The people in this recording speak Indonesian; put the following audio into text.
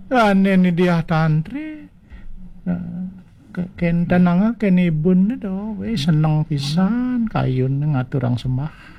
Ane dia tantri. Ken tenang ken ibun do, we seneng pisan kayun ngatur orang sembah.